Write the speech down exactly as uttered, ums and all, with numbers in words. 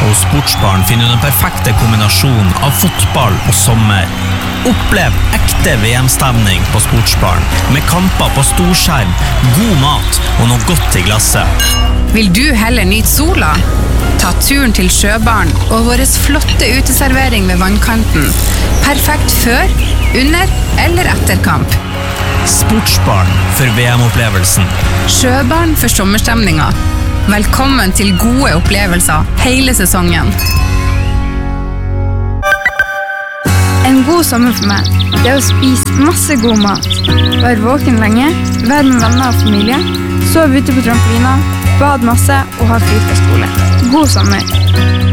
Hos Sportsbaren finner du den perfekte kombinasjonen av fotball og sommer. Opplev ekte V M-stemning på Sportsbaren, med kamper på storskjerm, god mat og noe godt i glasset. Vil du heller nyte sola? Ta turen til Sjøbaren og vår flotte uteservering ved vannkanten. Perfekt før, under eller etter kamp. Sportsbaren for V M-opplevelsen. Sjøbaren for sommerstemninga. Velkommen til gode opplevelser hele sesongen. En god sommer for meg, det er å spise masse god mat. Være våken lenge, være med venner og familie, sove ute på trampolina, bade masse og ha fri fra skole. God sommer!